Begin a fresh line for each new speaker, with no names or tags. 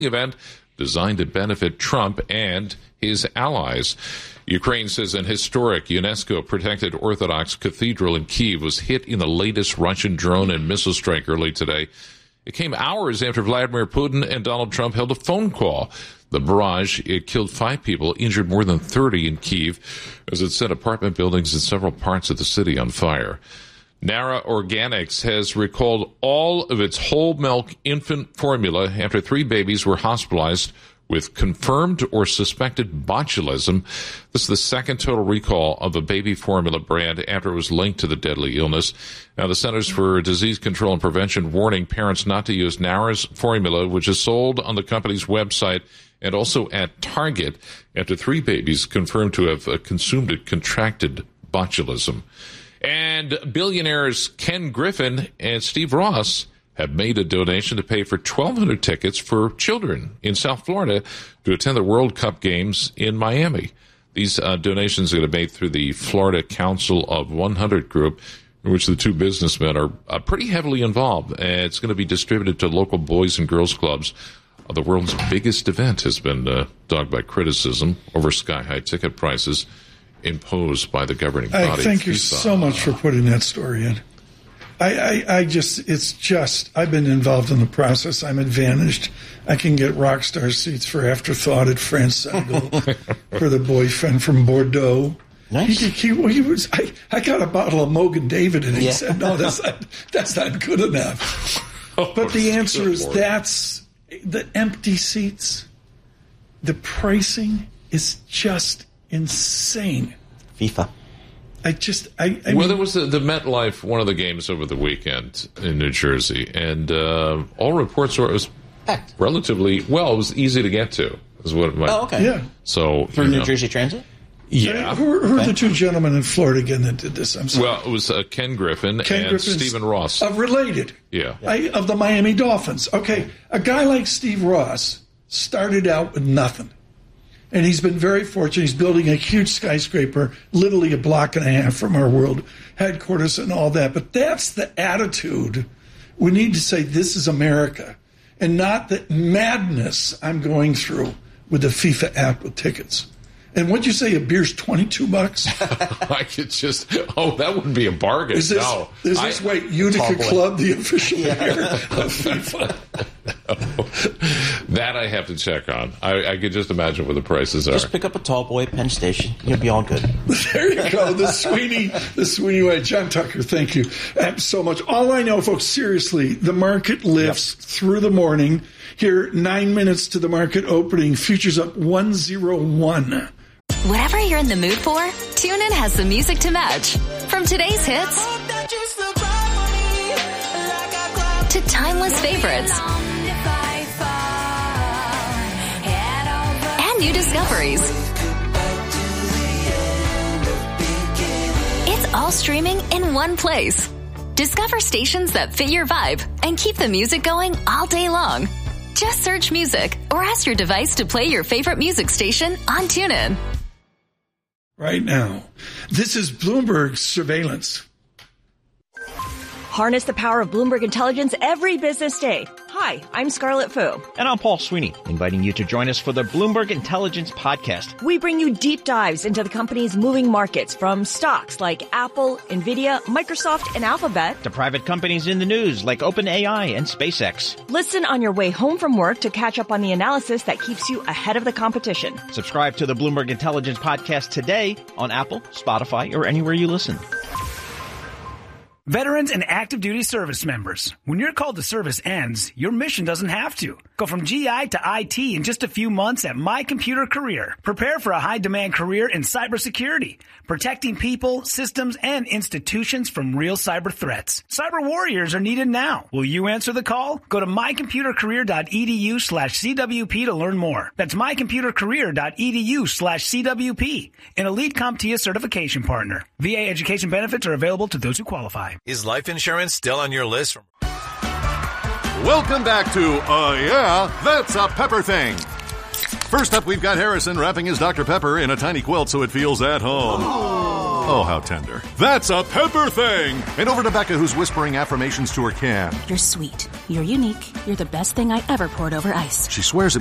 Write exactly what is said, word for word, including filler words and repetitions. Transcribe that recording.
event designed to benefit Trump and his allies. Ukraine says an historic UNESCO-protected Orthodox cathedral in Kyiv was hit in the latest Russian drone and missile strike early today. It came hours after Vladimir Putin and Donald Trump held a phone call. The barrage, it killed five people, injured more than thirty in Kyiv, as it set apartment buildings in several parts of the city on fire. Nara Organics has recalled all of its whole milk infant formula after three babies were hospitalized with confirmed or suspected botulism. This is the second total recall of a baby formula brand after it was linked to the deadly illness. Now, the Centers for Disease Control and Prevention warning parents not to use Nara's formula, which is sold on the company's website and also at Target, after three babies confirmed to have uh, consumed it contracted botulism. And billionaires Ken Griffin and Steve Ross have made a donation to pay for twelve hundred tickets for children in South Florida to attend the World Cup games in Miami. These uh, donations are going to be made through the Florida Council of one hundred group, in which the two businessmen are uh, pretty heavily involved. And it's going to be distributed to local boys and girls clubs. Uh, the world's biggest event has been uh, dogged by criticism over sky-high ticket prices imposed by the governing body.
I thank you so much for putting that story in. I, I, I just, it's just, I've been involved in the process. I'm advantaged. I can get rock star seats for Afterthought at France Segal for the boyfriend from Bordeaux.
Nice.
He, he, he was, I, I got a bottle of Mogan David, and he yeah. said, no, that's not, that's not good enough.
Oh,
but the answer is
Lord. That's
the empty seats. The pricing is just insane.
FIFA.
I just, I, I
well,
mean,
there was the, the MetLife, one of the games over the weekend in New Jersey, and uh, all reports were it was
Packed.
relatively, well, it was easy to get to, is what it might.
Oh, okay.
Yeah.
So,
Through
you
New
know,
Jersey Transit?
Yeah.
Who, who are
Okay.
the two gentlemen in Florida again that did this? I'm sorry.
Well, it was uh, Ken Griffin
Ken
and
Griffin's-
Stephen Ross.
Of related.
Yeah.
I, of the Miami Dolphins. Okay, a guy like Steve Ross started out with nothing. And he's been very fortunate. He's building a huge skyscraper, literally a block and a half from our world headquarters and all that. But that's the attitude. We need to say this is America, and not the madness I'm going through with the FIFA app with tickets. And what'd you say? A beer's twenty-two bucks?
I could just, oh, that wouldn't be a bargain.
Is this,
no.
is this
I,
wait, Utica
boy.
Club, the official
Yeah.
beer of FIFA?
That I have to check on. I, I could just imagine what the prices are.
Just pick up a tall boy at Penn Station. You'll be all good.
There you go. The Sweeney, the Sweeney way. John Tucker, thank you um, so much. All I know, folks, seriously, the market lifts yep. through the morning. Here, nine minutes to the market opening. Futures up one oh one.
Whatever you're in the mood for, TuneIn has the music to match. From today's hits to timeless favorites and new discoveries. It's all streaming in one place. Discover stations that fit your vibe and keep the music going all day long. Just search music or ask your device to play your favorite music station on TuneIn.
Right now, this is Bloomberg Surveillance.
Harness the power of Bloomberg Intelligence every business day. Hi, I'm Scarlett Fu.
And I'm Paul Sweeney, inviting you to join us for the Bloomberg Intelligence Podcast.
We bring you deep dives into the company's moving markets, from stocks like Apple, Nvidia, Microsoft, and Alphabet,
To private companies in the news like OpenAI and SpaceX.
Listen on your way home from work to catch up on the analysis that keeps you ahead of the competition.
Subscribe to the Bloomberg Intelligence Podcast today on Apple, Spotify, or anywhere you listen.
Veterans and active duty service members, when your call to service ends, your mission doesn't have to. Go from G I to I T in just a few months at My Computer Career. Prepare for a high-demand career in cybersecurity, protecting people, systems, and institutions from real cyber threats. Cyber warriors are needed now. Will you answer the call? Go to mycomputercareer.edu slash CWP to learn more. That's mycomputercareer.edu slash CWP, an Elite CompTIA certification partner. V A education benefits are available to those who qualify.
Is life insurance still on your list?
Welcome back to Uh Yeah, That's a Pepper Thing. First up, we've got Harrison wrapping his Doctor Pepper in a tiny quilt so it feels at home. Oh, how tender. That's a Pepper thing. And over to Becca, who's whispering affirmations to her can.
You're sweet. You're unique. You're the best thing I ever poured over ice.
She swears it